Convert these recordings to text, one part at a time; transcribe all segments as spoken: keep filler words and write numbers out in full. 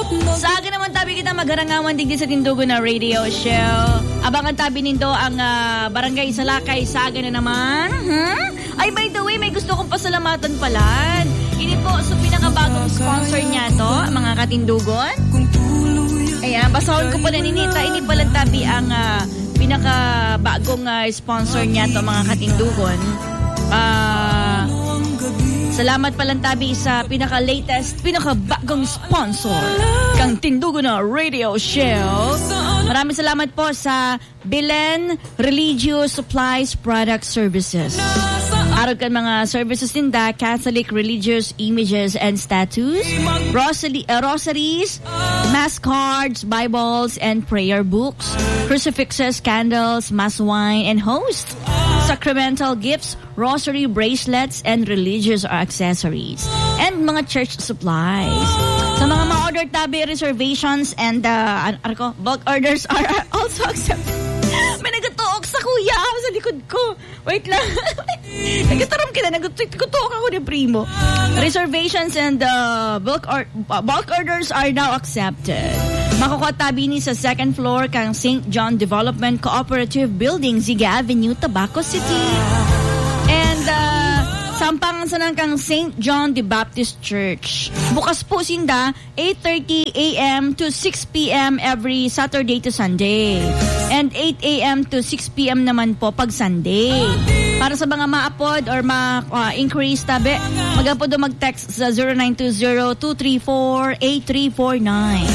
Sa akin naman tabi kita magarangawan digdi sa Tindugo na radio show. Abangan tabi nindo ang uh, Barangay Salakay sa akin na naman. Hmm? Ay, by the way, may gusto kong pasalamatan pala. Ini po sa pinakabagong sponsor niya to, mga katindugon. Ayan, basahon ko po na ninita. Ini pala tabi ang uh, pinakabagong uh, sponsor niya to, mga katindugon. Ah... Uh, Salamat palang tabi sa pinaka-latest, pinaka-bagong sponsor kang Tindugo na Radio Show. Maraming salamat po sa Belen Religious Supplies Product Services. Araw kan mga services ninda, Catholic religious images and statues, rosary, uh, rosaries, mass cards, Bibles, and prayer books, crucifixes, candles, mass wine, and hosts, sacramental gifts, rosary bracelets, and religious accessories, and mga church supplies. Sa mga ma-order tabi, reservations and uh, ano ko, bulk orders are also accepted. May nagatuok sa kuya sa likod ko. Wait lang. Nagataram kita, nagatuok ako ni Primo. Reservations and uh, bulk, or, uh, bulk orders are now accepted. Makukuha tabi ni sa second floor kang Saint John Development Cooperative Building, Ziga Avenue, Tabaco City. And uh, sampang sanang kang Saint John the Baptist Church. Bukas po sinda eight thirty a.m. to six p.m. every Saturday to Sunday. And eight a.m. to six p.m. naman po pag Sunday. Para sa mga ma-upload or ma-increase uh, tabi, mag-upload o mag-text sa zero nine two zero two three four eight three four nine.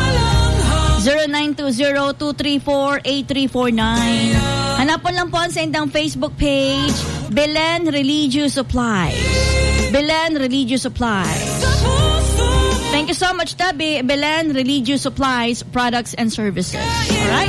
zero nine two zero two three four eight three four nine. Hanapon lang po sa indang Facebook page, Belen Religious Supplies. Belen Religious Supplies. Thank you so much, Tabi. Belen Religious Supplies, Products and Services. Alright?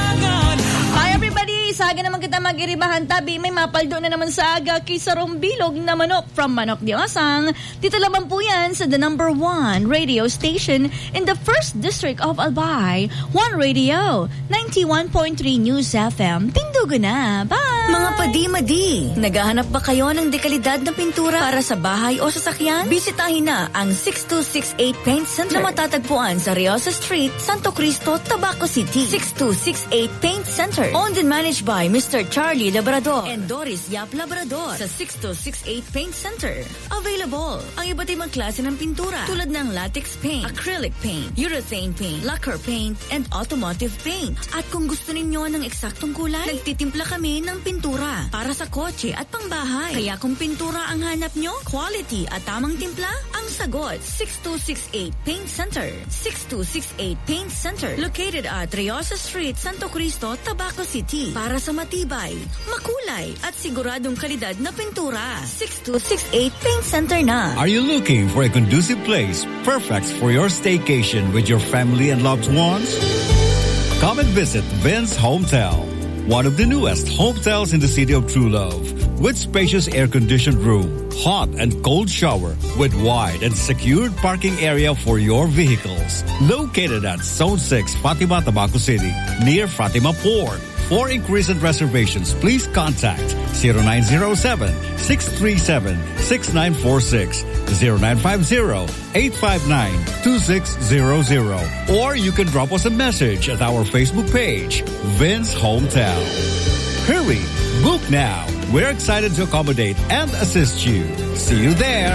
Hi, everybody. Sa aga naman kita mag-iribahan, Tabi. May mapaldo na naman sa aga kay Sarong Bilog na manok from Manok de Asang. Dito lamang po yan sa the number one radio station in the first district of Albay. One Radio, ninety-one point three News F M. Tindugo na. Bye! Mga padi-madi, naghahanap ba kayo ng dekalidad na pintura para sa bahay o sasakyan? Bisitahin na ang six two six eight Paint Center na matatagpuan sa Riosa Street, Santo Cristo, Tabaco City. six two six eight Paint Center. Owned and managed by Mister Charlie Labrador and Doris Yap Labrador sa six two six eight Paint Center. Available ang iba't ibang klase ng pintura tulad ng latex paint, acrylic paint, urethane paint, lacquer paint, and automotive paint. At kung gusto ninyo ng eksaktong kulay, nagtitimpla kami ng pintura para sa kotse at pangbahay. Kaya kung pintura ang hanap nyo, quality at tamang timpla, ang sagot. six two six eight Paint Center. six two six eight Paint Center. Located at Riosa Street, Santo Cristo, Tabaco City. Para sa matibay, makulay at siguradong kalidad na pintura. six two six eight Paint Center na. Are you looking for a conducive place perfect for your staycation with your family and loved ones? Come and visit Vince Hometel, one of the newest hotels in the city of True Love, with spacious air-conditioned room, hot and cold shower, with wide and secured parking area for your vehicles. Located at Zone six, Fatima, Tabaco City, near Fatima Port. For inquiries and reservations, please contact zero nine zero seven, six three seven, six nine four six, zero nine five zero, eight five nine, two six zero zero, or you can drop us a message at our Facebook page, Vince Hometel. Hurry! Book now! We're excited to accommodate and assist you. See you there!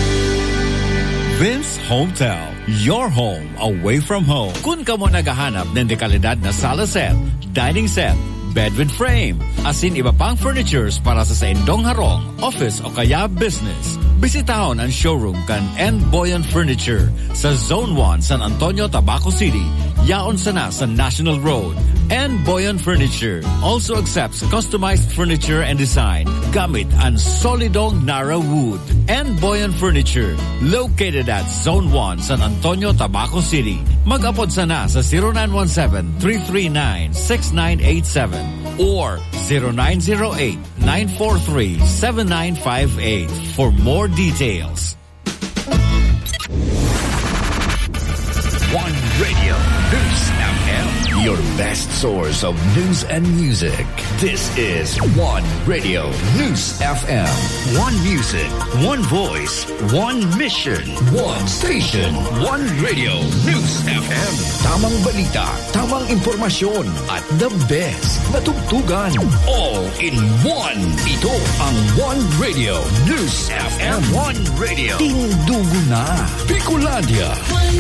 Vince Hometel, your home away from home. Kung ka mo naghahanap ng dekalidad na sala set, dining set, bed with frame, asin iba pang furnitures para sa saindong harong, office o kaya business, bisitahon ang showroom kan N. Boyan Furniture sa Zone one, San Antonio, Tabaco City. Yaon sana sa National Road. N. Boyan Furniture also accepts customized furniture and design gamit ang solidong Nara wood. N. Boyan Furniture, located at Zone one, San Antonio, Tabaco City. Mag-apod sana sa zero nine one seven, three three nine, six nine eight seven or zero nine zero eight, nine four three, seven nine five eight for more details. One Radio News F M, your best source of news and music. This is One Radio News F M. One music, one voice, one mission, one station, one radio News F M. Tamang balita, tamang impormasyon, at the best na tugtugan. All in one. Ito ang One Radio News F M. One Radio. Tindugo na. Bicolandia.